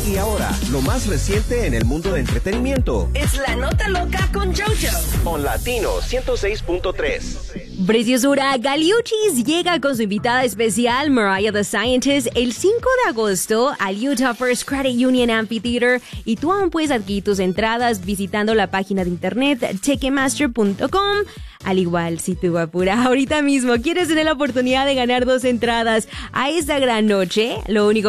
Y ahora, lo más reciente en el mundo de entretenimiento. Es la nota loca con JoJo. On Latino 106.3. Preciosura, Galiuchis llega con su invitada especial, Mariah the Scientist, el 5 de agosto al Utah First Credit Union Amphitheater, y tú aún puedes adquirir tus entradas visitando la página de internet ticketmaster.com. Al igual, si tú apuras ahorita mismo quieres tener la oportunidad de ganar 2 entradas a esta gran noche, lo único